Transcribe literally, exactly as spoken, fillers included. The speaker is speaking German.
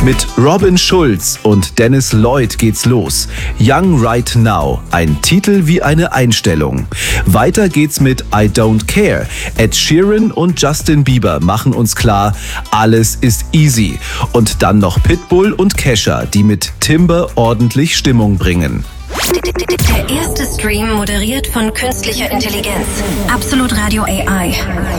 Mit Robin Schulz und Dennis Lloyd geht's los. Young Right Now, ein Titel wie eine Einstellung. Weiter geht's mit I Don't Care. Ed Sheeran und Justin Bieber machen uns klar, alles ist easy. Und dann noch Pitbull und Kesha, die mit Timber ordentlich Stimmung bringen. Der erste Stream moderiert von künstlicher Intelligenz. Absolut Radio A I.